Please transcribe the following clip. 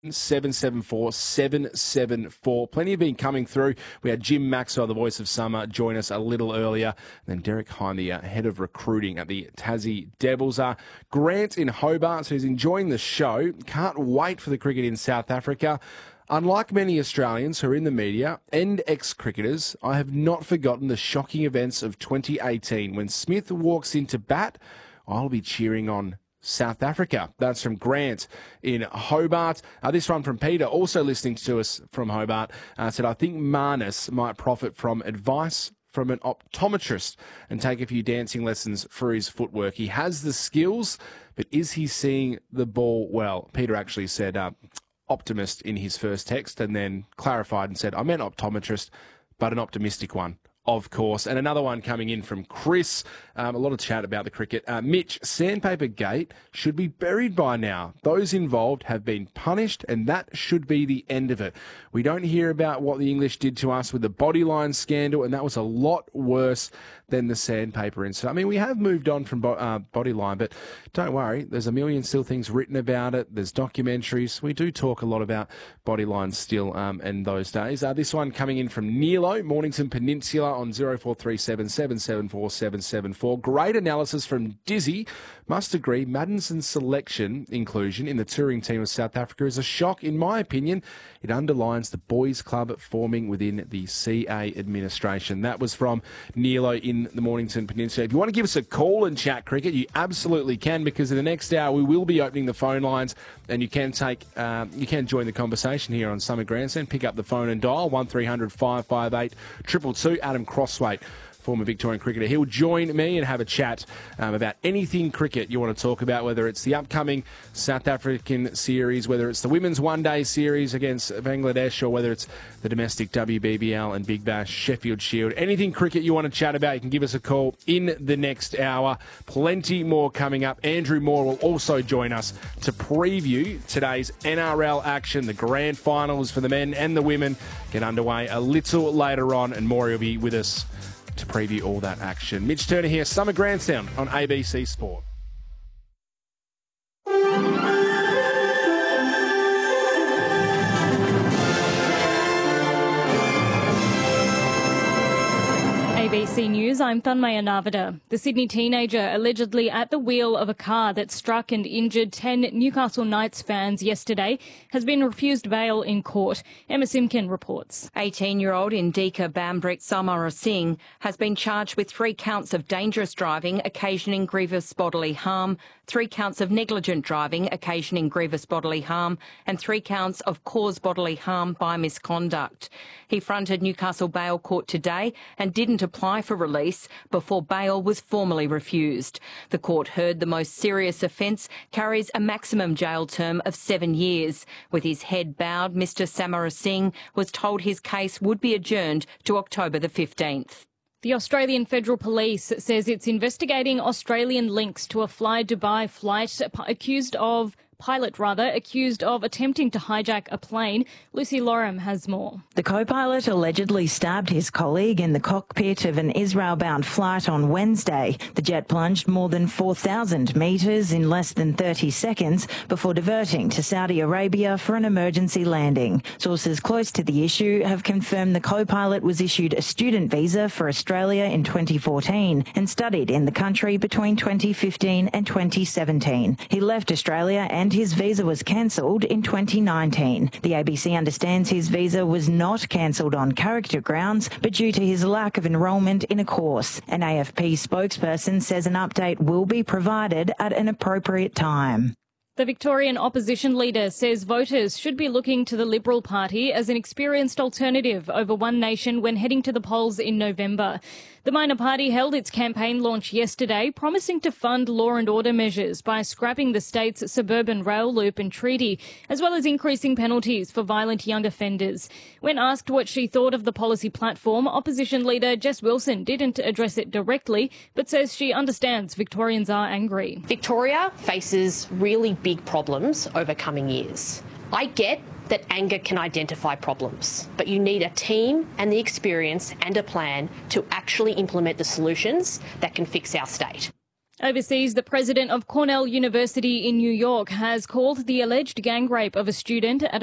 774 774. Plenty have been coming through. We had Jim Maxwell, the voice of summer, join us a little earlier. And then Derek Hine, the head of recruiting at the Tassie Devils. Grant in Hobart, who's enjoying the show. Can't wait for the cricket in South Africa. Unlike many Australians who are in the media and ex-cricketers, I have not forgotten the shocking events of 2018. When Smith walks into bat, I'll be cheering on South Africa. That's from Grant in Hobart. This one from Peter, also listening to us from Hobart, said, I think Marnus might profit from advice from an optometrist and take a few dancing lessons for his footwork. He has the skills, but is he seeing the ball well? Peter actually said optimist in his first text and then clarified and said, I meant optometrist, but an optimistic one. Of course. And another one coming in from Chris. A lot of chat about the cricket. Mitch, Sandpaper Gate should be buried by now. Those involved have been punished, and that should be the end of it. We don't hear about what the English did to us with the Bodyline scandal, and that was a lot worse than the Sandpaper incident. I mean, we have moved on from Bodyline, but don't worry. There's a million still things written about it. There's documentaries. We do talk a lot about Bodyline still in those days. This one coming in from Nilo, Mornington Peninsula, on 0437 774 774. Great analysis from Dizzy. Must agree, Maddenson's selection inclusion in the touring team of South Africa is a shock. In my opinion, it underlines the boys' club forming within the CA administration. That was from Nilo in the Mornington Peninsula. If you want to give us a call and chat cricket, you absolutely can, because in the next hour we will be opening the phone lines, and you can join the conversation here on Summer Grandstand. Pick up the phone and dial 1300 558 222. Adam Crossweight, former Victorian cricketer, he'll join me and have a chat about anything cricket you want to talk about, whether it's the upcoming South African series, whether it's the women's one-day series against Bangladesh, or whether it's the domestic WBBL and Big Bash, Sheffield Shield. Anything cricket you want to chat about, you can give us a call in the next hour. Plenty more coming up. Andrew Moore will also join us to preview today's NRL action. The grand finals for the men and the women get underway a little later on, and Moore will be with us to preview all that action. Mitch Turner here, Summer Grandstand on ABC Sport. ABC News, I'm Thanmaya Navada. The Sydney teenager allegedly at the wheel of a car that struck and injured 10 Newcastle Knights fans yesterday has been refused bail in court. Emma Simkin reports. 18-year-old Indika Bambrick Samarasinghe has been charged with 3 counts of dangerous driving occasioning grievous bodily harm, 3 counts of negligent driving occasioning grievous bodily harm, and 3 counts of caused bodily harm by misconduct. He fronted Newcastle Bail Court today and didn't apply for release before bail was formally refused. The court heard the most serious offence carries a maximum jail term of 7 years. With his head bowed, Mr Samarasinghe was told his case would be adjourned to October the 15th. The Australian Federal Police says it's investigating Australian links to a Fly Dubai pilot accused of attempting to hijack a plane. Lucy Lorem has more. The co-pilot allegedly stabbed his colleague in the cockpit of an Israel-bound flight on Wednesday. The jet plunged more than 4,000 metres in less than 30 seconds before diverting to Saudi Arabia for an emergency landing. Sources close to the issue have confirmed the co-pilot was issued a student visa for Australia in 2014 and studied in the country between 2015 and 2017. He left Australia and his visa was cancelled in 2019. The ABC understands his visa was not cancelled on character grounds, but due to his lack of enrolment in a course. An AFP spokesperson says an update will be provided at an appropriate time. The Victorian opposition leader says voters should be looking to the Liberal Party as an experienced alternative over One Nation when heading to the polls in November. The minor party held its campaign launch yesterday, promising to fund law and order measures by scrapping the state's suburban rail loop and treaty, as well as increasing penalties for violent young offenders. When asked what she thought of the policy platform, opposition leader Jess Wilson didn't address it directly, but says she understands Victorians are angry. Victoria faces really big problems over coming years. I get that anger can identify problems, but you need a team and the experience and a plan to actually implement the solutions that can fix our state. Overseas, the president of Cornell University in New York has called the alleged gang rape of a student at